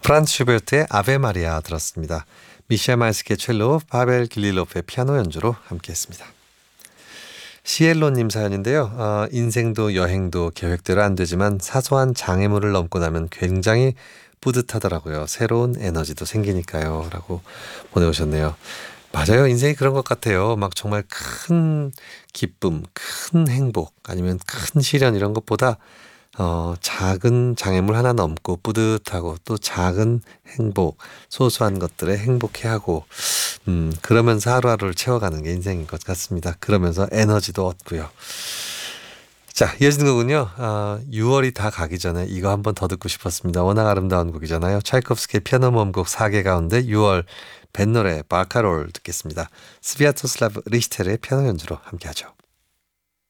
프란츠 슈베르트의 아베 마리아 들었습니다. 미셸 마이스키의 첼로, 파벨 길릴로프의 피아노 연주로 함께했습니다. 시엘로님 사연인데요. 인생도 여행도 계획대로 안 되지만 사소한 장애물을 넘고 나면 굉장히 뿌듯하더라고요. 새로운 에너지도 생기니까요. 라고 보내오셨네요. 맞아요. 인생이 그런 것 같아요. 막 정말 큰 기쁨, 큰 행복, 아니면 큰 시련 이런 것보다 작은 장애물 하나 넘고 뿌듯하고 또 작은 행복, 소소한 것들에 행복해하고 그러면서 하루하루를 채워가는 게 인생인 것 같습니다. 그러면서 에너지도 얻고요. 자, 이어지는 곡은요. 6월이 다 가기 전에 이거 한번 더 듣고 싶었습니다. 워낙 아름다운 곡이잖아요. 차이콥스키의 피아노 모음곡 4개 가운데 6월 뱃노래 바카롤 듣겠습니다. 스비아토슬라브 리히테르의 피아노 연주로 함께하죠.